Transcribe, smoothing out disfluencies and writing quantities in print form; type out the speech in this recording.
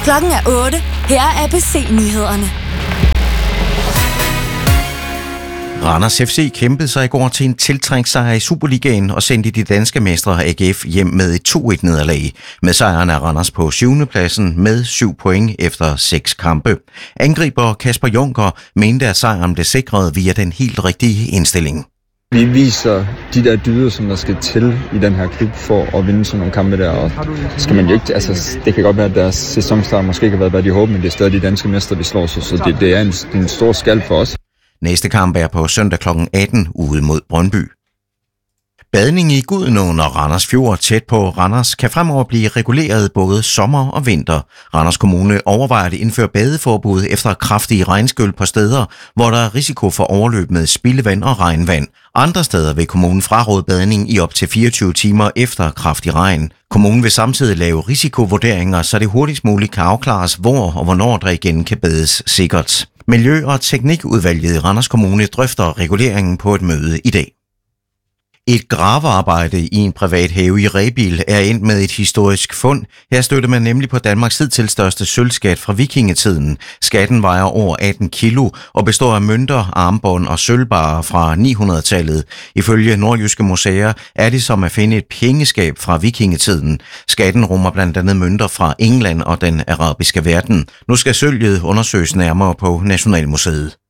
Klokken er 8. Her er ABC-nyhederne. Randers FC kæmpede sig i går til en tiltrængt sejr i Superligaen og sendte de danske mestre AGF hjem med et 2-1-nederlag. Med sejren er Randers på 7. pladsen med 7 point efter 6 kampe. Angriber Kasper Junker mente, at sejren blev sikret via den helt rigtige indstilling. Vi viser de der dyder, som der skal til i den her klub for at vinde sådan nogle kampe der. Og skal man jo ikke, altså, det kan godt være, at deres sæsonstart måske ikke har været, hvad de håber, men det er stadig de danske mestre, vi slår sig. Så det er en stor skal for os. Næste kamp er på søndag kl. 18 ude mod Brøndby. Badning i Gudenåen og Randers Fjord tæt på Randers kan fremover blive reguleret både sommer og vinter. Randers Kommune overvejer at indføre badeforbud efter kraftige regnskyl på steder, hvor der er risiko for overløb med spildevand og regnvand. Andre steder vil kommunen fraråde badning i op til 24 timer efter kraftig regn. Kommunen vil samtidig lave risikovurderinger, så det hurtigst muligt kan afklares, hvor og hvornår der igen kan bades sikkert. Miljø- og Teknikudvalget i Randers Kommune drøfter reguleringen på et møde i dag. Et gravearbejde i en privat have i Rebild er endt med et historisk fund. Her støtter man nemlig på Danmarks hidtil største sølvskat fra vikingetiden. Skatten vejer over 18 kilo og består af mønter, armbånd og sølvbarer fra 900-tallet. Ifølge Nordjyske Museer er det som at finde et pengeskab fra vikingetiden. Skatten rummer blandt andet mønter fra England og den arabiske verden. Nu skal sølvet undersøges nærmere på Nationalmuseet.